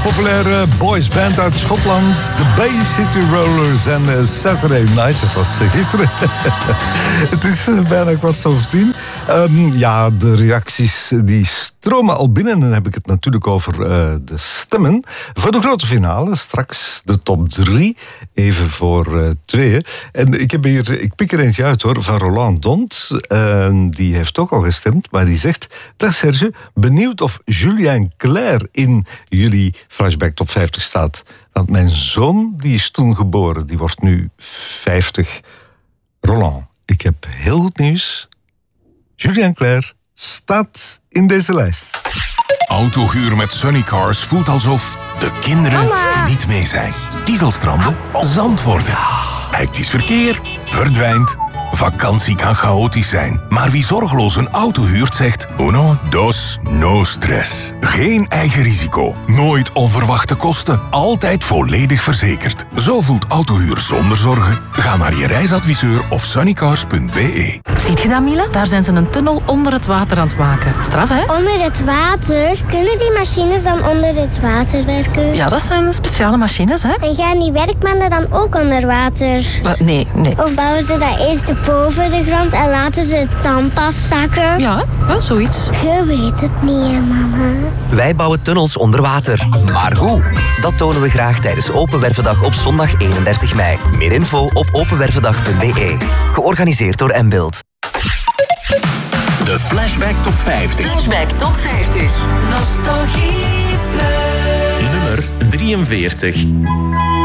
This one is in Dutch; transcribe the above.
populaire boysband uit Schotland. De Bay City Rollers en Saturday Night. Dat was gisteren. Het is bijna 10:15. Ja, de reacties die stromen al binnen. En dan heb ik het natuurlijk over de stemmen. Voor de grote finale, straks de top 3. Even voor 2. En ik pik er eentje uit hoor, van Roland Dont. Die heeft ook al gestemd, maar die zegt... Dag Serge, benieuwd of Julien Clerc in jullie Flashback Top 50 staat. Want mijn zoon, die is toen geboren. Die wordt nu 50. Roland, ik heb heel goed nieuws. Julien Clerc staat in deze lijst. Autohuur met Sunny Cars voelt alsof de kinderen niet mee zijn. Kiezelstranden, zand worden. Hectisch verkeer, verdwijnt. Vakantie kan chaotisch zijn, maar wie zorgeloos een auto huurt zegt... Uno, dos, no stress. Geen eigen risico, nooit onverwachte kosten, altijd volledig verzekerd. Zo voelt autohuur zonder zorgen. Ga naar je reisadviseur of sunnycars.be. Ziet je dat, Mila? Daar zijn ze een tunnel onder het water aan het maken. Straf, hè? Onder het water? Kunnen die machines dan onder het water werken? Ja, dat zijn speciale machines, hè? En gaan die werkmannen dan ook onder water? Nee. Of bouwen ze dat eerst boven de grond en laten ze het dan pas zakken? Ja, zoiets. Je weet het niet, hè, mama? Wij bouwen tunnels onder water. Maar hoe? Dat tonen we graag tijdens Open Wervendag op zondag 31 mei. Meer info op openwervendag.be. Georganiseerd door Mbild. De Flashback Top 50. Flashback Top 50. Nostalgie Plus. Nummer 43.